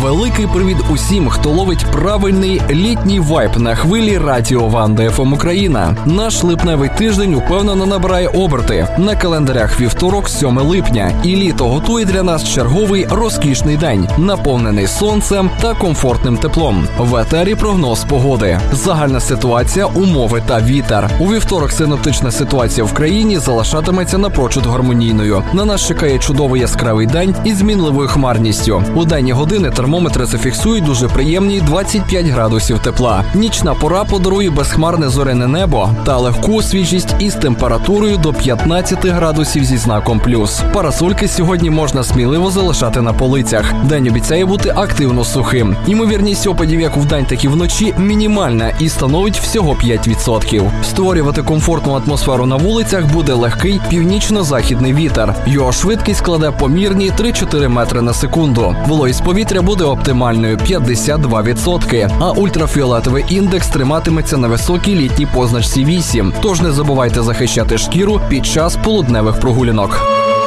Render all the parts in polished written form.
Великий привіт усім, хто ловить правильний літній вайб на хвилі Радіо Ванда ФМ Україна. Наш липневий тиждень упевнено набирає оберти. На календарях вівторок, 7 липня. І літо готує для нас черговий розкішний день, наповнений сонцем та комфортним теплом. В етері прогноз погоди. Загальна ситуація, умови та вітер. У вівторок синоптична ситуація в країні залишатиметься напрочуд гармонійною. На нас чекає чудовий яскравий день із змінливою хмарністю. У денні години термометри зафіксують дуже приємні 25 градусів тепла. Нічна пора подарує безхмарне зоряне небо та легку свіжість із температурою до 15 градусів зі знаком плюс. Парасольки сьогодні можна сміливо залишати на полицях. День обіцяє бути активно сухим. Ймовірність опадів як вдень, так і вночі мінімальна і становить всього 5%. Створювати комфортну атмосферу на вулицях буде легкий північно-західний вітер. Його швидкість складе помірні 3-4 метри на секунду. Вологість повітря буде оптимальною 52%, а ультрафіолетовий індекс триматиметься на високій літній позначці 8. Тож не забувайте захищати шкіру під час полудневих прогулянок.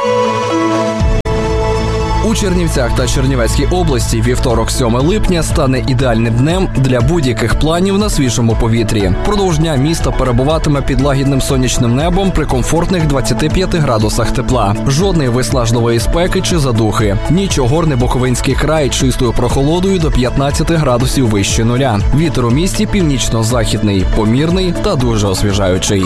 У Чернівцях та Чернівецькій області вівторок 7 липня стане ідеальним днем для будь-яких планів на свіжому повітрі. Продовж дня місто перебуватиме під лагідним сонячним небом при комфортних 25 градусах тепла. Жодної виснажливої спеки чи задухи. Ніч огорне Буковинський край чистою прохолодою до 15 градусів вище нуля. Вітер у місті північно-західний, помірний та дуже освіжаючий.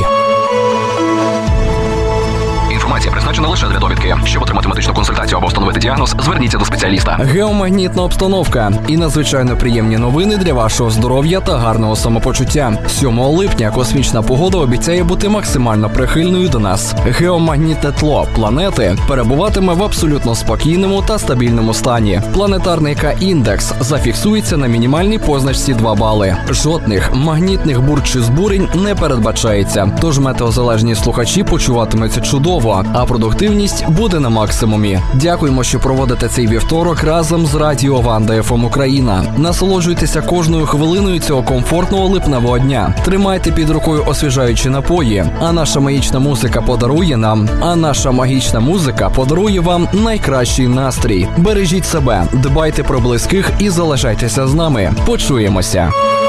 Інформація призначена лише для довідки. Щоб отримати медичну консультацію або встановити діагноз, зверніться до спеціаліста. Геомагнітна обстановка і надзвичайно приємні новини для вашого здоров'я та гарного самопочуття. 7 липня космічна погода обіцяє бути максимально прихильною до нас. Геомагнітне тло планети перебуватиме в абсолютно спокійному та стабільному стані. Планетарний К-індекс зафіксується на мінімальній позначці 2 бали. Жодних магнітних бур чи збурень не передбачається. Тож метеозалежні слухачі почуватимуться чудово, а продуктивність буде на максимумі. Дякуємо, що проводите цей вівторок разом з Радіо Ванда ФМ Україна. Насолоджуйтеся кожною хвилиною цього комфортного липневого дня. Тримайте під рукою освіжаючі напої, а наша магічна музика подарує вам найкращий настрій. Бережіть себе, дбайте про близьких і залишайтеся з нами. Почуємося.